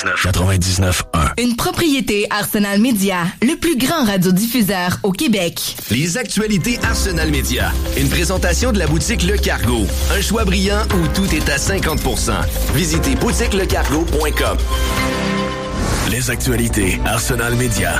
99.1. Une propriété Arsenal Média, le plus grand radiodiffuseur au Québec. Les actualités Arsenal Média. Une présentation de la boutique Le Cargo. Un choix brillant où tout est à 50%. Visitez boutiquelecargo.com. Les actualités Arsenal Média.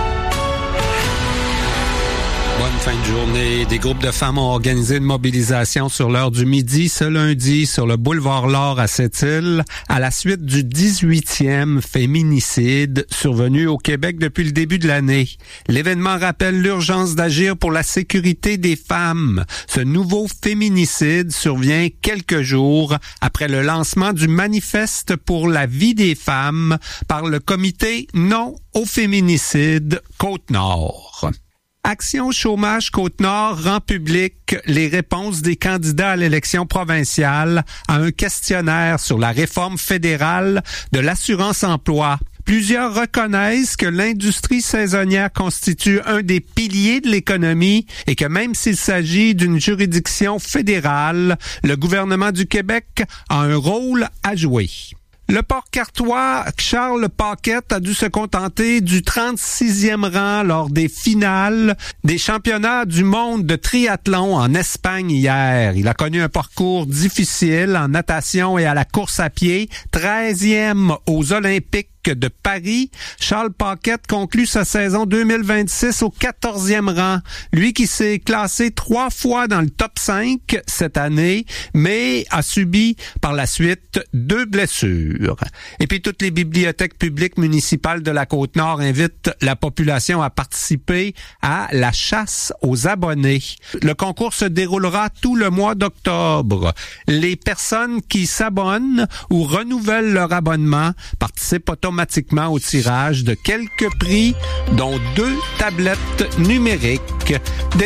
Bonne fin de journée. Des groupes de femmes ont organisé une mobilisation sur l'heure du midi ce lundi sur le boulevard L'Or à Sept-Îles à la suite du 18e féminicide survenu au Québec depuis le début de l'année. L'événement rappelle l'urgence d'agir pour la sécurité des femmes. Ce nouveau féminicide survient quelques jours après le lancement du manifeste pour la vie des femmes par le comité Non au féminicide Côte-Nord. Action Chômage Côte-Nord rend public les réponses des candidats à l'élection provinciale à un questionnaire sur la réforme fédérale de l'assurance-emploi. Plusieurs reconnaissent que l'industrie saisonnière constitue un des piliers de l'économie et que même s'il s'agit d'une juridiction fédérale, le gouvernement du Québec a un rôle à jouer. Le Port-Cartois Charles Paquette a dû se contenter du 36e rang lors des finales des championnats du monde de triathlon en Espagne hier. Il a connu un parcours difficile en natation et à la course à pied, 13e aux Olympiques de Paris. Charles Paquette conclut sa saison 2026 au 14e rang. Lui qui s'est classé 3 fois dans le top 5 cette année, mais a subi par la suite 2 blessures. Et puis toutes les bibliothèques publiques municipales de la Côte-Nord invitent la population à participer à la chasse aux abonnés. Le concours se déroulera tout le mois d'octobre. Les personnes qui s'abonnent ou renouvellent leur abonnement participent automatiquement au tirage de quelques prix, dont 2 tablettes numériques.